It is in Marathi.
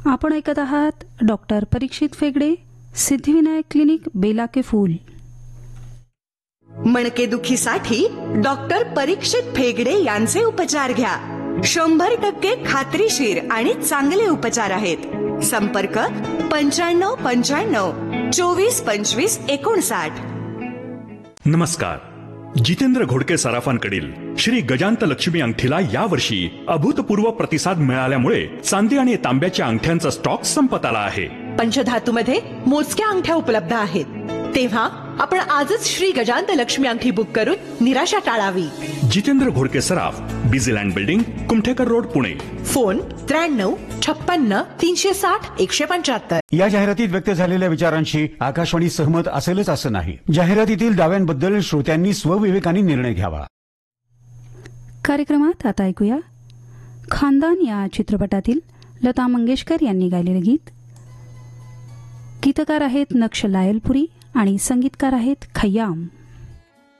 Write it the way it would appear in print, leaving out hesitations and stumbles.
आपण ऐकत आहात डॉक्टर परीक्षित फेगडे, सिद्धिविनायक क्लिनिक, बेला के फूल. मणकेदुखीसाठी डॉक्टर परीक्षित फेगडे यांचे उपचार घ्या. 100% खात्रीशीर आणि चांगले उपचार आहेत. संपर्क 9595 24 25 59. नमस्कार. जितेंद्र घोडके सराफांकडील श्री गजांत लक्ष्मी अंगठीला यावर्षी अभूतपूर्व प्रतिसाद मिळाल्यामुळे चांदी आणि तांब्याच्या अंगठ्यांचा स्टॉक संपत आला आहे. पंचधातूमध्ये मोजक्या अंगठ्या उपलब्ध आहेत, तेव्हा आपण आजच श्री गजांत लक्ष्मी अंगठी बुक करून निराशा टाळावी. जितेंद्र घोडके सराफ, Busyland building, Kumthekar road, Pune. Phone 93 56 360 175. या जाहिरातीत व्यक्त झालेल्या विचारांशी आकाशवाणी सहमत असेलच असं नाही. जाहिरातीतील दाव्यांबद्दल श्रोत्यांनी स्वविवेकाने निर्णय घ्यावा. कार्यक्रमात आता ऐकूया खानदान या चित्रपटातील लता मंगेशकर यांनी गायलेले गीत. गीतकार आहेत नक्ष लायलपुरी आणि संगीतकार आहेत खय्याम.